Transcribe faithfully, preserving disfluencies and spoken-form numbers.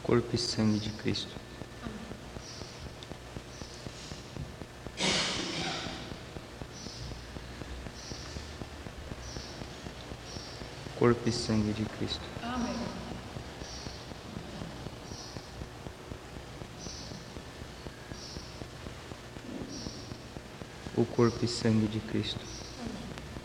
corpo e sangue de Cristo. Corpo e sangue de Cristo. Amém. O corpo e sangue de Cristo.